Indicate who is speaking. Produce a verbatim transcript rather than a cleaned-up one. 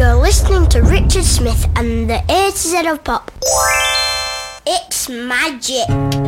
Speaker 1: You're listening to Richard Smith and the A to Z of Pop. It's magic.